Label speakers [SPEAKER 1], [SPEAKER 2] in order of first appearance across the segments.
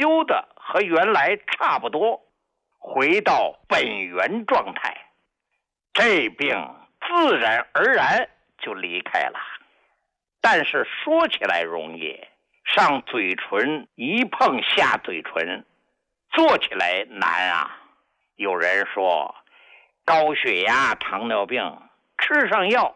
[SPEAKER 1] 修的和原来差不多，回到本源状态，这病自然而然就离开了。但是说起来容易，上嘴唇一碰下嘴唇，做起来难啊。有人说高血压、糖尿病吃上药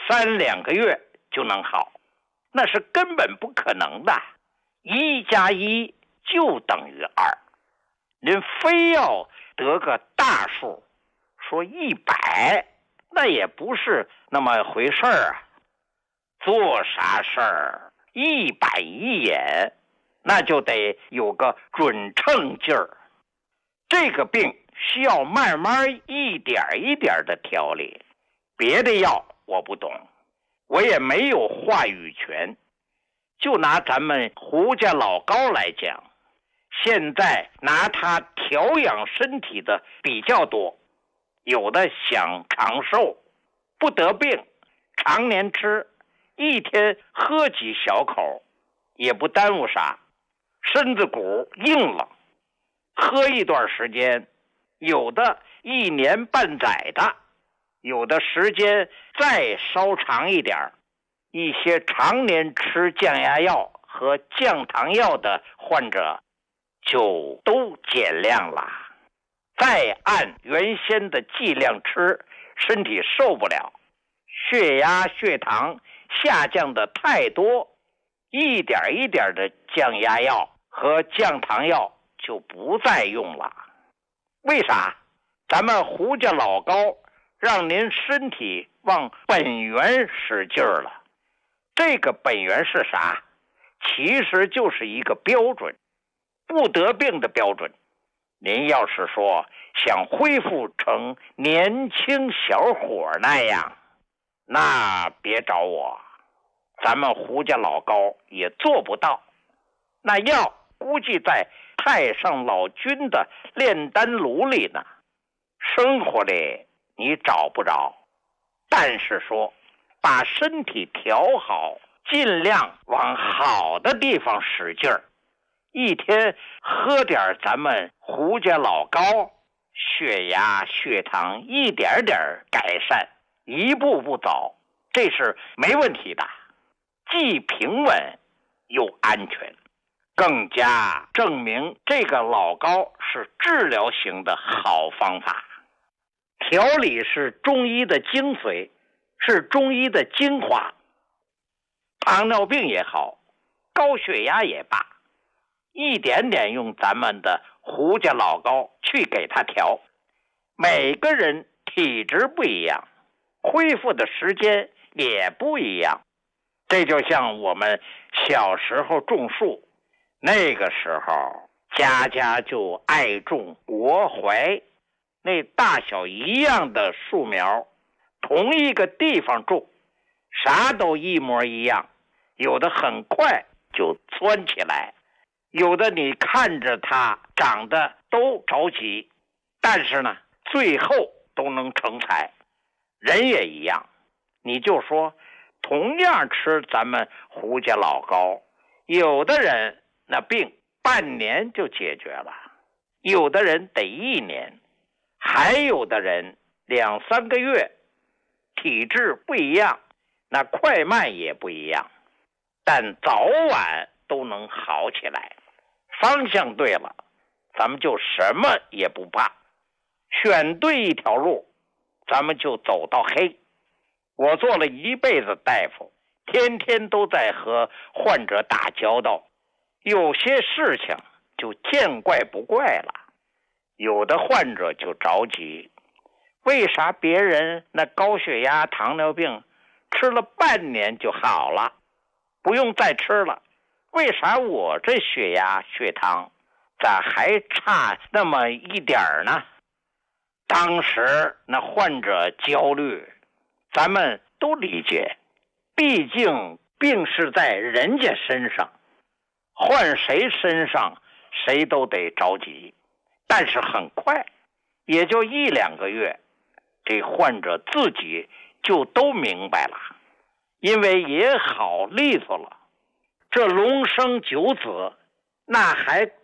[SPEAKER 1] 3-2个月就能好，那是根本不可能的。1+1就等于2，您非要得个大数，说100，那也不是那么回事儿啊。做啥事儿一板一眼，那就得有个准称劲儿。这个病需要慢慢一点一点的调理，别的药我不懂，我也没有话语权。就拿咱们胡家老高来讲，现在拿它调养身体的比较多，有的想长寿，不得病，常年吃，一天喝几小口也不耽误啥，身子骨硬了，喝一段时间，有的1年半载的，有的时间再稍长一点，一些常年吃降压药和降糖药的患者就都减量了，再按原先的剂量吃，身体受不了，血压血糖下降的太多，一点一点的降压药和降糖药就不再用了。为啥？咱们胡家老高让您身体往本源使劲儿了。这个本源是啥？其实就是一个标准，不得病的标准。您要是说想恢复成年轻小伙那样，那别找我，咱们胡家老高也做不到。那药估计在太上老君的炼丹炉里呢，生活里你找不着。但是说把身体调好，尽量往好的地方使劲儿，一天喝点咱们胡家老高，血压血糖一点点改善，一步步走，这是没问题的，既平稳又安全，更加证明这个老高是治疗型的好方法。调理是中医的精髓，是中医的精华。糖尿病也好，高血压也罢，一点点用咱们的胡家老高去给他调。每个人体质不一样，恢复的时间也不一样。这就像我们小时候种树，那个时候家家就爱种国槐，那大小一样的树苗，同一个地方种，啥都一模一样，有的很快就蹿起来，有的你看着它长得都着急，但是呢最后都能成材。人也一样，你就说同样吃咱们胡家老高，有的人那病半年就解决了，有的人得1年，还有的人2-3个月。体质不一样，那快慢也不一样，但早晚都能好起来。方向对了，咱们就什么也不怕，选对一条路，咱们就走到黑。我做了一辈子大夫，天天都在和患者打交道，有些事情就见怪不怪了。有的患者就着急，为啥别人那高血压糖尿病吃了半年就好了，不用再吃了，为啥我这血压血糖咋还差那么一点呢？当时那患者焦虑，咱们都理解，毕竟病是在人家身上，换谁身上谁都得着急。但是很快，也就1-2个月，这患者自己就都明白了，因为也好利索了。这龙生9子，那还